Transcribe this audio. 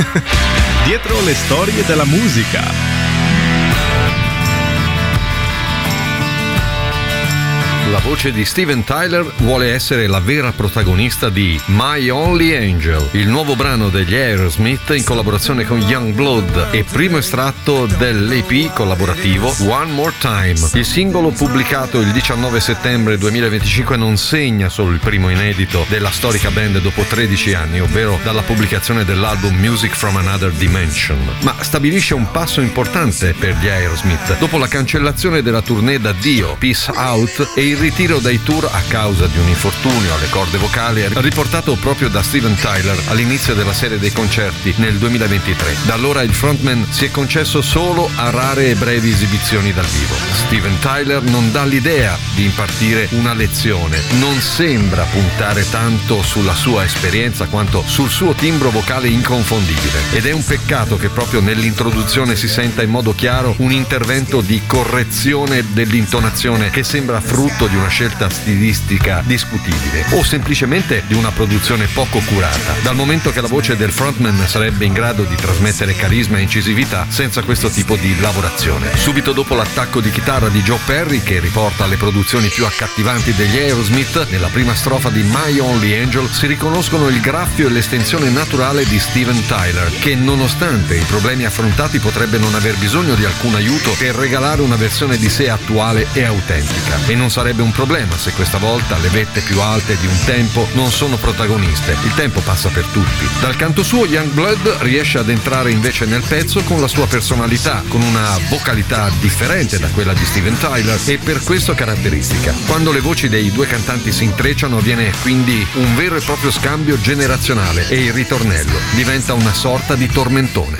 Dietro le storie della musica. La voce di Steven Tyler vuole essere la vera protagonista di My Only Angel, il nuovo brano degli Aerosmith in collaborazione con Youngblood e primo estratto dell'EP collaborativo One More Time. Il singolo pubblicato il 19 settembre 2025 non segna solo il primo inedito della storica band dopo 13 anni, ovvero dalla pubblicazione dell'album Music from Another Dimension, ma stabilisce un passo importante per gli Aerosmith dopo la cancellazione della tournée d'addio Peace Out e il ritiro dai tour a causa di un infortunio alle corde vocali riportato proprio da Steven Tyler all'inizio della serie dei concerti nel 2023. Da allora il frontman si è concesso solo a rare e brevi esibizioni dal vivo. Steven Tyler non dà l'idea di impartire una lezione, non sembra puntare tanto sulla sua esperienza quanto sul suo timbro vocale inconfondibile, ed è un peccato che proprio nell'introduzione si senta in modo chiaro un intervento di correzione dell'intonazione che sembra frutto di una scelta stilistica discutibile o semplicemente di una produzione poco curata, dal momento che la voce del frontman sarebbe in grado di trasmettere carisma e incisività senza questo tipo di lavorazione. Subito dopo l'attacco di chitarra di Joe Perry, che riporta alle produzioni più accattivanti degli Aerosmith, nella prima strofa di My Only Angel si riconoscono il graffio e l'estensione naturale di Steven Tyler, che nonostante i problemi affrontati potrebbe non aver bisogno di alcun aiuto per regalare una versione di sé attuale e autentica. E non sarebbe un problema se questa volta le vette più alte di un tempo non sono protagoniste. Il tempo passa per tutti. Dal canto suo Youngblood riesce ad entrare invece nel pezzo con la sua personalità, con una vocalità differente da quella di Steven Tyler e per questo caratteristica. Quando le voci dei due cantanti si intrecciano avviene quindi un vero e proprio scambio generazionale e il ritornello diventa una sorta di tormentone.